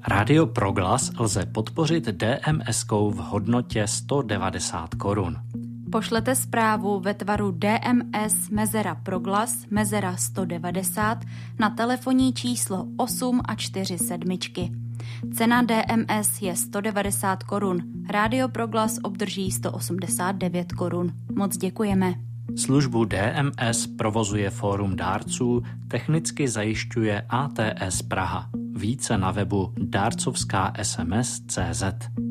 Rádio Proglas lze podpořit DMS-kou v hodnotě 190 korun. Pošlete zprávu ve tvaru DMS mezera Proglas mezera 190 na telefonní číslo 847. Cena DMS je 190 korun. Rádio Proglas obdrží 189 korun. Moc děkujeme. Službu DMS provozuje Fórum dárců, technicky zajišťuje ATS Praha. Více na webu dárcovská SMS.cz.